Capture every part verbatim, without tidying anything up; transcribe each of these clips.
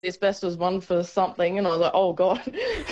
best was one for something, and I was like, oh god.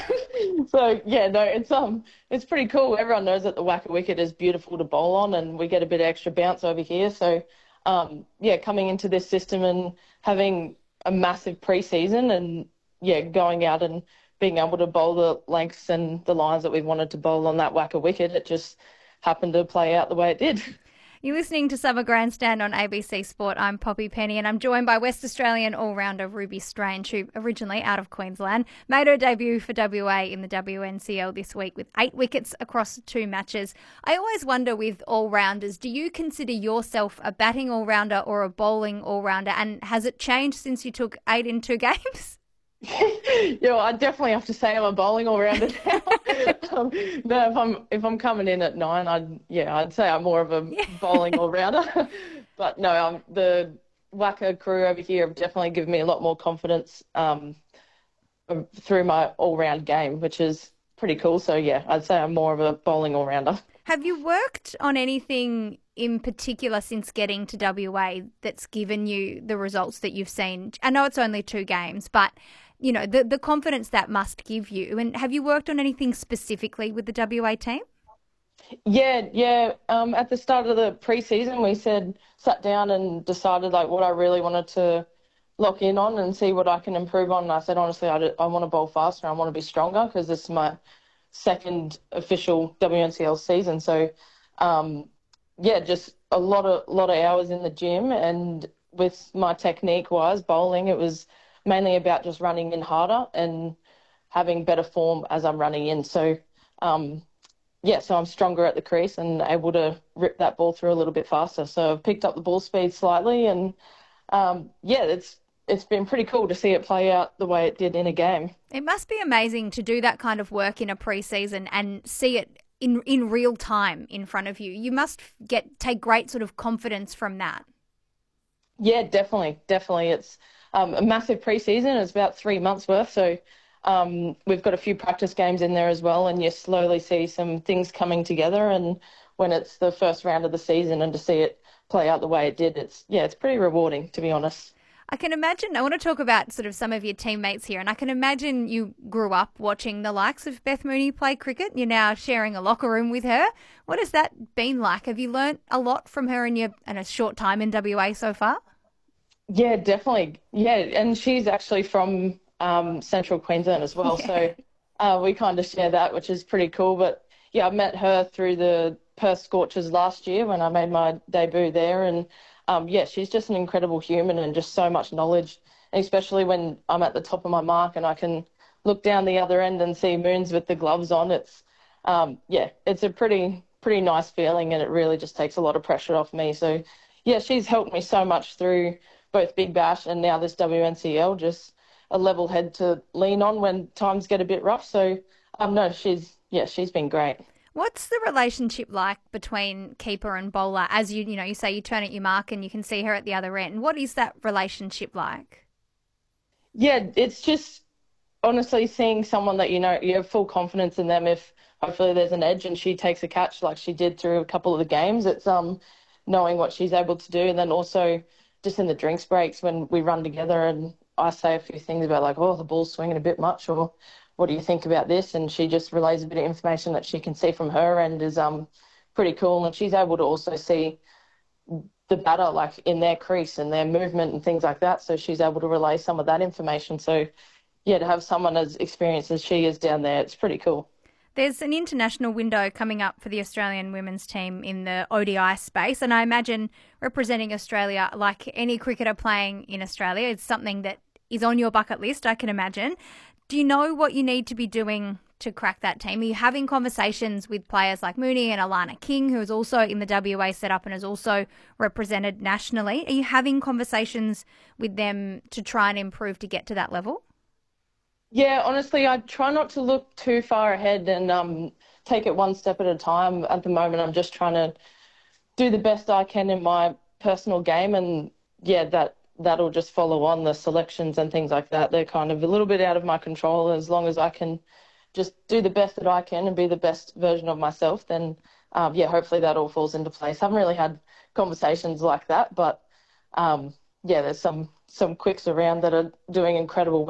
So yeah, no, it's um, it's pretty cool. Everyone knows that the Wacker wicket is beautiful to bowl on, and we get a bit of extra bounce over here. So um, yeah, coming into this system and having a massive pre-season, and yeah, going out and being able to bowl the lengths and the lines that we wanted to bowl on that Wacker wicket, it just happened to play out the way it did. You're listening to Summer Grandstand on A B C Sport. I'm Poppy Penny and I'm joined by West Australian all-rounder Ruby Strange, who originally out of Queensland made her debut for W A in the W N C L this week with eight wickets across two matches. I always wonder with all-rounders, do you consider yourself a batting all-rounder or a bowling all-rounder, and has it changed since you took eight in two games? Yeah, well, I definitely have to say I'm a bowling all rounder now. um, no, if I'm if I'm coming in at nine, I'd yeah, I'd say I'm more of a Yeah. bowling all rounder. But no, um, the Wacker crew over here have definitely given me a lot more confidence um, through my all round game, which is pretty cool. So yeah, I'd say I'm more of a bowling all rounder. Have you worked on anything in particular since getting to W A that's given you the results that you've seen? I know it's only two games, but you know, the, the confidence that must give you. And have you worked on anything specifically with the W A team? Yeah, yeah. Um, at the start of the pre-season, we said, sat down and decided like what I really wanted to lock in on and see what I can improve on. And I said, honestly, I, d- I want to bowl faster. I want to be stronger because this is my second official W N C L season. So, um, yeah, just a lot of lot of hours in the gym, and with my technique wise bowling, it was mainly about just running in harder and having better form as I'm running in. So, um, yeah, so I'm stronger at the crease and able to rip that ball through a little bit faster. So I've picked up the ball speed slightly, and um, yeah, it's it's been pretty cool to see it play out the way it did in a game. It must be amazing to do that kind of work in a pre-season and see it in in real time in front of you. You must get take great sort of confidence from that. Yeah, definitely, definitely. It's um, a massive pre-season. It's about three months worth. So um, we've got a few practice games in there as well, and you slowly see some things coming together. And when it's the first round of the season and to see it play out the way it did, it's yeah, it's pretty rewarding, to be honest. I can imagine, I want to talk about sort of some of your teammates here, and I can imagine you grew up watching the likes of Beth Mooney play cricket. You're now sharing a locker room with her. What has that been like? Have you learnt a lot from her in your in a short time in W A so far? Yeah, definitely. Yeah, and she's actually from um, Central Queensland as well. Yeah. So uh, we kind of share that, which is pretty cool. But yeah, I met her through the Perth Scorchers last year when I made my debut there. And um, yeah, she's just an incredible human and just so much knowledge. And especially when I'm at the top of my mark and I can look down the other end and see Moons with the gloves on, it's, um, yeah, it's a pretty, pretty nice feeling, and it really just takes a lot of pressure off me. So yeah, she's helped me so much through both Big Bash and now this W N C L, just a level head to lean on when times get a bit rough. So, um, no, she's, yeah, she's been great. What's the relationship like between keeper and bowler? As you, you know, you say you turn at your mark and you can see her at the other end. What is that relationship like? Yeah, it's just honestly seeing someone that you know you have full confidence in them. If hopefully there's an edge and she takes a catch like she did through a couple of the games, it's um knowing what she's able to do, and then also just in the drinks breaks when we run together and I say a few things about like, oh, the ball's swinging a bit much, or what do you think about this? And she just relays a bit of information that she can see from her and is um pretty cool. And she's able to also see the batter like in their crease and their movement and things like that. So she's able to relay some of that information. So yeah, to have someone as experienced as she is down there, it's pretty cool. There's an international window coming up for the Australian women's team in the O D I space, and I imagine representing Australia, like any cricketer playing in Australia, it's something that is on your bucket list, I can imagine. Do you know what you need to be doing to crack that team? Are you having conversations with players like Mooney and Alana King, who is also in the W A setup and is also represented nationally? Are you having conversations with them to try and improve to get to that level? Yeah, honestly, I try not to look too far ahead and um, take it one step at a time. At the moment, I'm just trying to do the best I can in my personal game, and yeah, that that'll just follow on the selections and things like that. They're kind of a little bit out of my control. As long as I can just do the best that I can and be the best version of myself, then um, yeah, hopefully that all falls into place. I haven't really had conversations like that, but um, yeah, there's some some quicks around that are doing incredible